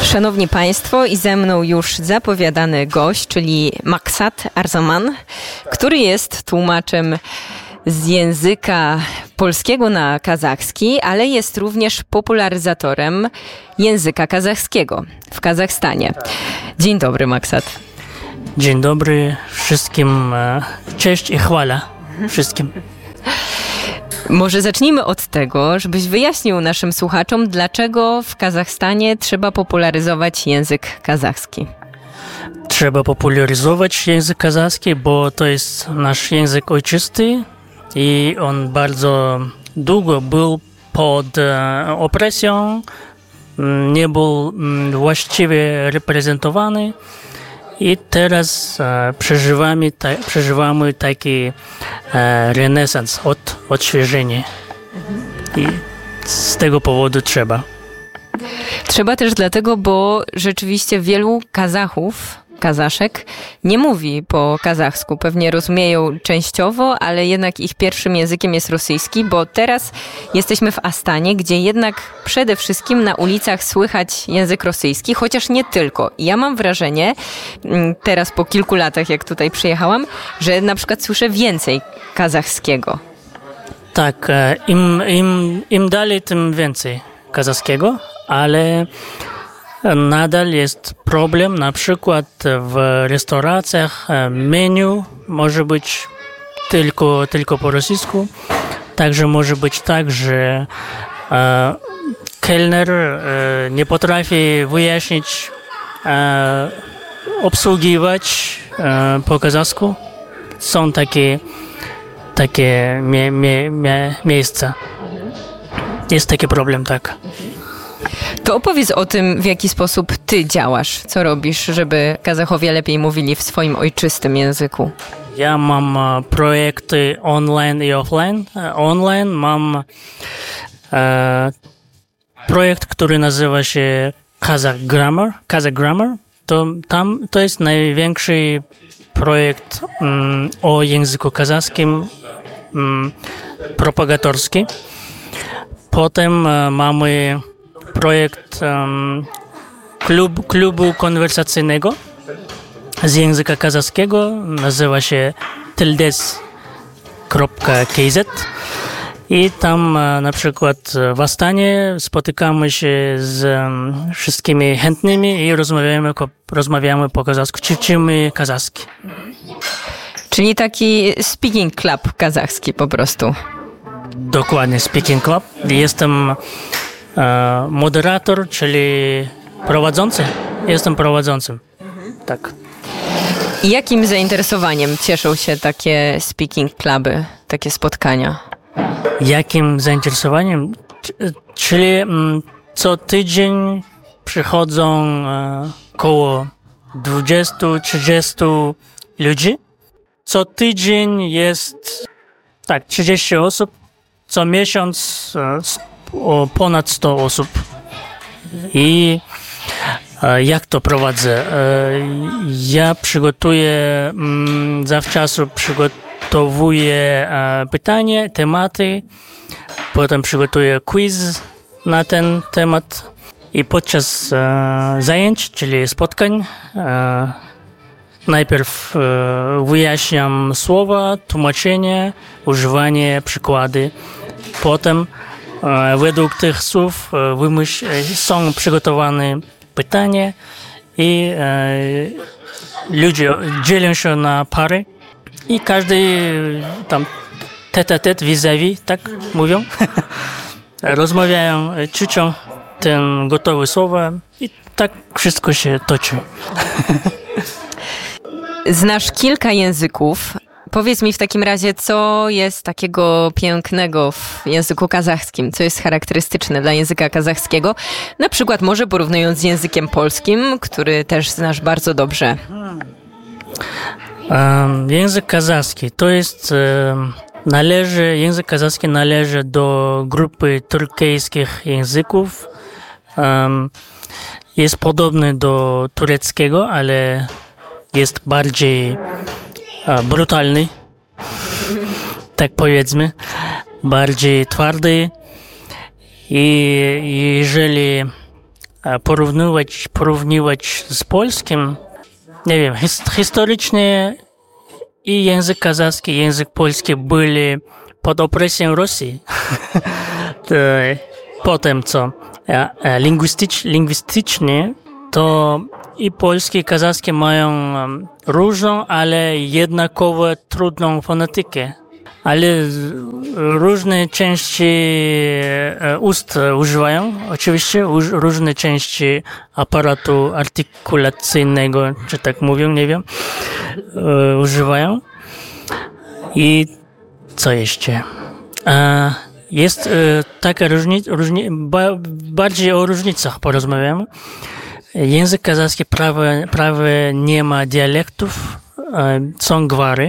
Szanowni Państwo, i ze mną już zapowiadany gość, czyli Maksat Arzaman, który jest tłumaczem z języka polskiego na kazachski, ale jest również popularyzatorem języka kazachskiego w Kazachstanie. Dzień dobry, Maksat. Dzień dobry wszystkim. Cześć i chwała wszystkim. Może zacznijmy od tego, żebyś wyjaśnił naszym słuchaczom, dlaczego w Kazachstanie trzeba popularyzować język kazachski. Trzeba popularyzować język kazachski, bo to jest nasz język ojczysty i on bardzo długo był pod opresją, nie był właściwie reprezentowany i teraz przeżywamy taki renesans, odświeżenie i z tego powodu trzeba. Trzeba też dlatego, bo rzeczywiście wielu Kazaszek nie mówi po kazachsku. Pewnie rozumieją częściowo, ale jednak ich pierwszym językiem jest rosyjski, bo teraz jesteśmy w Astanie, gdzie jednak przede wszystkim na ulicach słychać język rosyjski, chociaż nie tylko. I ja mam wrażenie, teraz po kilku latach, jak tutaj przyjechałam, że na przykład słyszę więcej kazachskiego. Tak, im dalej, tym więcej kazachskiego, ale nadal jest problem, na przykład w restauracjach menu może być tylko po rosyjsku. Także może być tak, że kelner nie potrafi wyjaśnić, obsługiwać po kazachsku. Są takie miejsca. Jest taki problem, tak. To opowiedz o tym, w jaki sposób ty działasz, co robisz, żeby Kazachowie lepiej mówili w swoim ojczystym języku. Ja mam projekty online i offline. Online mam projekt, który nazywa się Kazakh Grammar. To jest największy projekt o języku kazachskim, propagatorski. Potem mamy projekt klubu konwersacyjnego z języka kazachskiego. Nazywa się tildes.kz i tam na przykład w Astanie spotykamy się z wszystkimi chętnymi i rozmawiamy po kazachsku, ćwiczymy kazachski. Czyli taki speaking club kazachski po prostu. Dokładnie, speaking club. Jestem moderator, czyli prowadzący. Jestem prowadzącym. Tak. I jakim zainteresowaniem cieszą się takie speaking cluby, takie spotkania? Jakim zainteresowaniem? Czyli co tydzień przychodzą około 20-30 ludzi. Co tydzień jest 30 osób. Co miesiąc ponad 100 osób. I jak to prowadzę? Ja zawczasu przygotowuję pytania, tematy, potem przygotuję quiz na ten temat i podczas zajęć, czyli spotkań, najpierw wyjaśniam słowa, tłumaczenie, używanie, przykłady. Potem według tych słów są przygotowane pytania i ludzie dzielą się na pary i każdy tam tete-a-tete, vis-a-vis, tak mówią, rozmawiają, ćwiczą ten gotowe słowa i tak wszystko się toczy. Znasz kilka języków. Powiedz mi w takim razie, co jest takiego pięknego w języku kazachskim, co jest charakterystyczne dla języka kazachskiego, na przykład może porównując z językiem polskim, który też znasz bardzo dobrze. Język kazachski to jest, język kazachski należy do grupy turkijskich języków. Jest podobny do tureckiego, ale jest bardziej brutalny, tak powiedzmy, bardziej twardy i jeżeli porównywać z polskim, nie wiem, historycznie i język kazachski, i język polski byli pod opresją Rosji. Potem co? Lingwistycznie to i polski, i kazachski mają różną, ale jednakowo trudną fonetykę. Ale różne części ust używają, oczywiście różne części aparatu artykulacyjnego, czy tak mówią, nie wiem, używają. I co jeszcze? Jest taka różnica, bardziej o różnicach porozmawiamy. Język kazachski prawie nie ma dialektów, są gwary.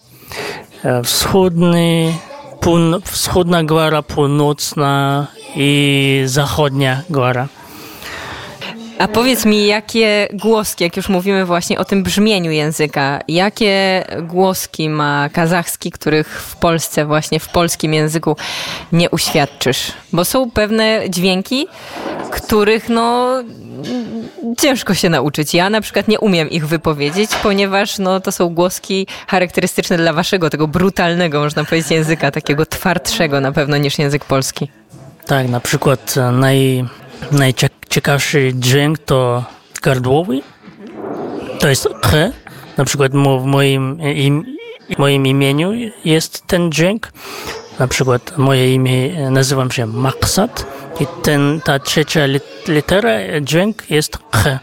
Wschodnia gwara, północna i zachodnia gwara. A powiedz mi, jakie głoski, jak już mówimy właśnie o tym brzmieniu języka, jakie głoski ma kazachski, których w Polsce, właśnie w polskim języku nie uświadczysz? Bo są pewne dźwięki, których ciężko się nauczyć. Ja na przykład nie umiem ich wypowiedzieć, ponieważ to są głoski charakterystyczne dla waszego, tego brutalnego, można powiedzieć, języka, takiego twardszego na pewno niż język polski. Tak, na przykład najciekawszy dźwięk to gardłowy. To jest ch. Na przykład w moim imieniu jest ten dźwięk. Na przykład moje imię nazywam się Maksat i ta trzecia litera, dźwięk jest ch.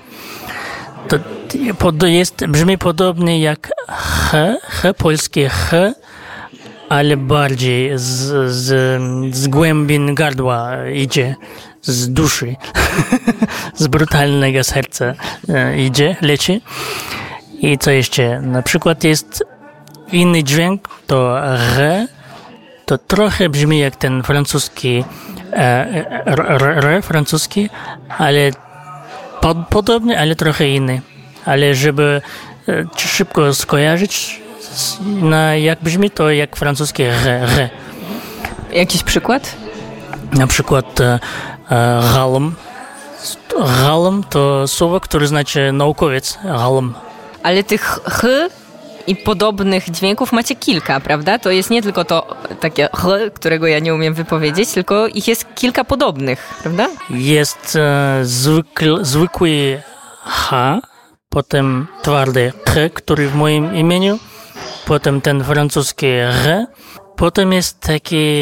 To brzmi podobnie jak ch, polskie ch, ale bardziej z głębin gardła idzie, z duszy, z brutalnego serca leci. I co jeszcze? Na przykład jest inny dźwięk, to r, to trochę brzmi jak ten francuski r francuski, ale podobny, ale trochę inny. Ale żeby szybko skojarzyć, jak brzmi to jak francuskie r. Jakiś przykład? Na przykład galm. Galm to słowo, które znaczy naukowiec. Galm. Ale tych ch i podobnych dźwięków macie kilka, prawda? To jest nie tylko to takie ch, którego ja nie umiem wypowiedzieć, tylko ich jest kilka podobnych, prawda? Jest zwykły h, potem twardy k, który w moim imieniu, potem ten francuski r, potem jest taki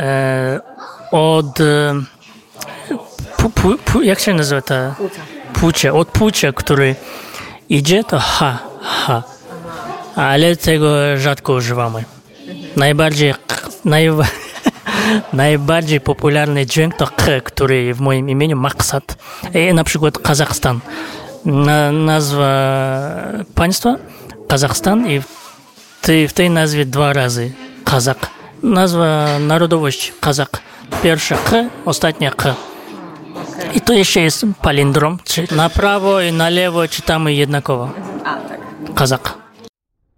jak się nazywa ta? Płcie. Od płcia, który idzie, to ha. Ale tego rzadko używamy. Najbardziej popularny dźwięk to k, który w moim imieniu Maksat. Na przykład Kazachstan. Nazwa państwa Kazachstan i w tej nazwie 2 razy Kazak. Nazwa narodowości Kazak. Pierwsza k, ostatnia k. I to jeszcze jest palindrom. Na prawo i na lewo czytamy jednakowo. Kazak.